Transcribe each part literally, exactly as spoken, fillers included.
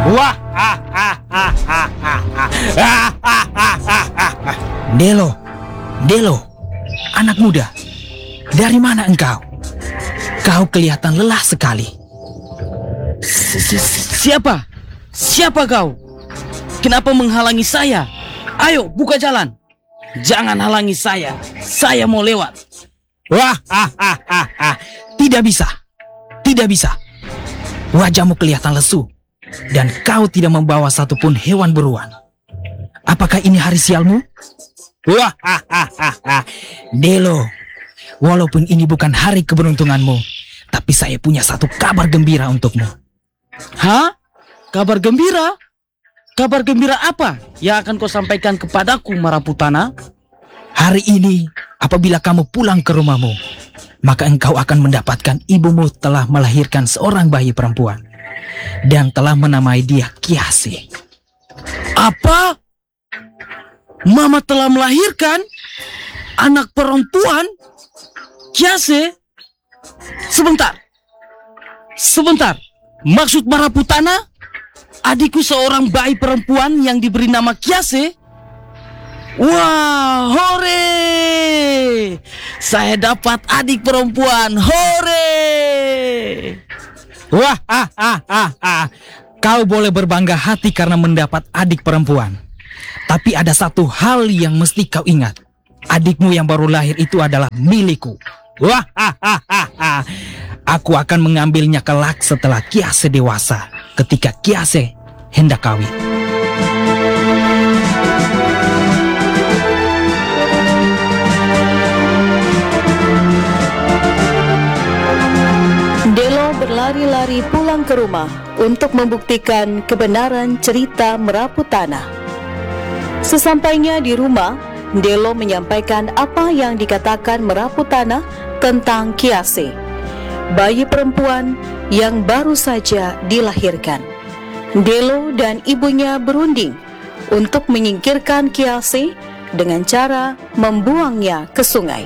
Wah, ah, ah, ah, ah, ah, ah, ah, ah, ah, ah, ah. Delo, Delo, anak muda, dari mana engkau? Kau kelihatan lelah sekali. Siapa? Siapa kau? Kenapa menghalangi saya? Ayo, buka jalan. Jangan halangi saya. Saya mau lewat. Wah, ah, ah, ah, ah. Tidak bisa. Tidak bisa. Wajahmu kelihatan lesu. Dan kau tidak membawa satupun hewan buruan. Apakah ini hari sialmu? Wah, ah, ah, ah, ah. Delo, walaupun ini bukan hari keberuntunganmu, tapi saya punya satu kabar gembira untukmu. Hah? Kabar gembira? Kabar gembira apa yang akan kau sampaikan kepadaku, Maraputana? Hari ini, apabila kamu pulang ke rumahmu, maka engkau akan mendapatkan ibumu telah melahirkan seorang bayi perempuan. Dan telah menamai dia Kiase. Apa? Mama telah melahirkan anak perempuan Kiase? Sebentar. Sebentar. Maksud Maraputana, adikku seorang bayi perempuan yang diberi nama Kiase? Wah, hore! Saya dapat adik perempuan, hore! Wah, ah, ah, ah, ah. Kau boleh berbangga hati karena mendapat adik perempuan. Tapi ada satu hal yang mesti kau ingat. Adikmu yang baru lahir itu adalah milikku. Wah, ah, ah, ah, ah. Aku akan mengambilnya kelak setelah Kiase dewasa, ketika Kiase hendak kawin. Berlari-lari pulang ke rumah untuk membuktikan kebenaran cerita Maraputana. Sesampainya di rumah, Delo menyampaikan apa yang dikatakan Maraputana tentang Kiase, bayi perempuan yang baru saja dilahirkan. Delo dan ibunya berunding untuk menyingkirkan Kiase dengan cara membuangnya ke sungai.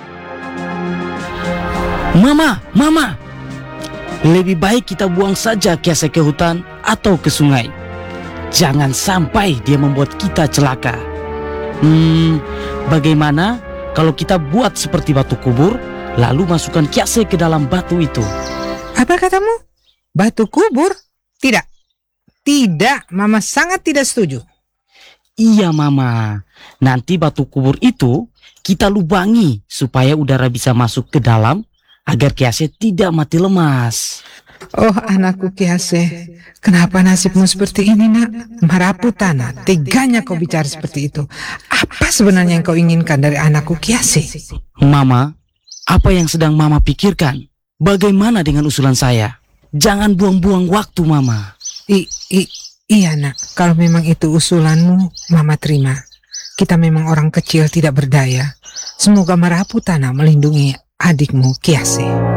Mama, Mama, lebih baik kita buang saja Kiase ke hutan atau ke sungai. Jangan sampai dia membuat kita celaka. Hmm, bagaimana kalau kita buat seperti batu kubur, lalu masukkan Kiase ke dalam batu itu? Apa katamu? Batu kubur? Tidak. Tidak, Mama sangat tidak setuju. Iya, Mama. Nanti batu kubur itu kita lubangi supaya udara bisa masuk ke dalam, agar Kiase tidak mati lemas. Oh, anakku Kiase, kenapa nasibmu seperti ini, nak? Maraputana, teganya kau bicara seperti itu. Apa sebenarnya yang kau inginkan dari anakku Kiase? Mama, apa yang sedang Mama pikirkan? Bagaimana dengan usulan saya? Jangan buang-buang waktu, Mama. I, i, iya, nak. Kalau memang itu usulanmu, Mama terima. Kita memang orang kecil tidak berdaya. Semoga Maraputana melindungi adikmu Kiase.